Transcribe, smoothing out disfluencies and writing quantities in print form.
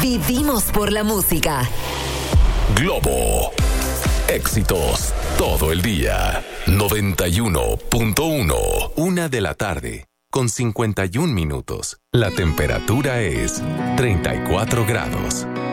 Vivimos por la música. Globo. Éxitos todo el día. 91.1. 1:00 p.m, con 51 minutos. La temperatura es 34 grados.